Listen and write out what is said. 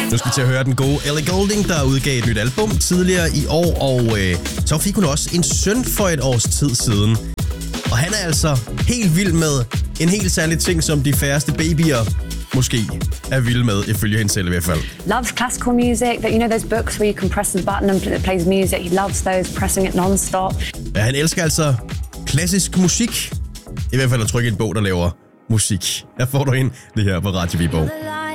Nu skal vi til at høre den gode Ellie Goulding, der udgav et nyt album tidligere i år, og så fik hun også en søn for et års tid siden. Og han er altså helt vild med en helt særlig ting, som de færreste babyer måske er vilde med, ifølge hende selv i hvert fald. Loves classical music, but you know those books where you can press the button and it plays music. He loves those, pressing it non-stop. Ja, han elsker altså klassisk musik. I hvert fald at trykke en bog, der laver musik. Her får du ind det her på Radio Viborg.